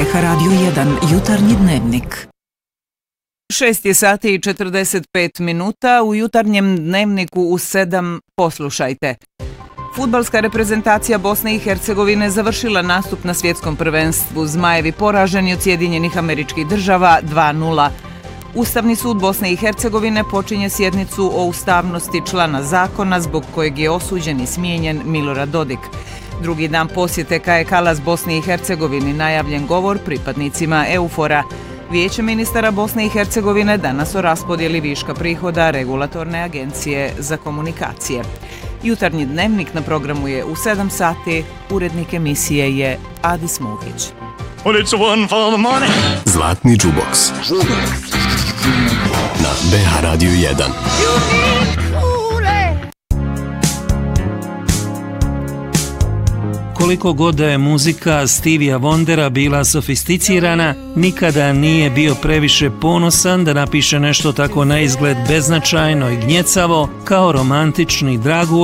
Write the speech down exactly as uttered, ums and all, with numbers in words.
B H Radio jedan jutarnji dnevnik. šest je sati i četrdeset pet minuta. U jutarnjem dnevniku u sedam poslušajte. Fudbalska reprezentacija Bosne i Hercegovine završila nastup na svjetskom prvenstvu. Zmajevi poraženi od Sjedinjenih Američkih Država dva nula. Ustavni sud Bosne i Hercegovine počinje sjednicu o ustavnosti člana zakona zbog kojeg je osuđen i smijenjen Milorad Dodik. Drugi dan posjete K E Kalas Bosni i Hercegovini, najavljen govor pripadnicima EUFOR-a. Vijeće ministara Bosne i Hercegovine danas o raspodjeli viška prihoda Regulatorne agencije za komunikacije. Jutarnji dnevnik na programu je u sedam sati, urednik emisije je Adis Muhić. Zlatni džuboks na B H Radio jedan. Koliko god da je muzika Stevija Wondera bila sofisticirana, nikada nije bio previše ponosan da napiše nešto tako na izgled beznačajno i gnjecavo kao romantični Dragulj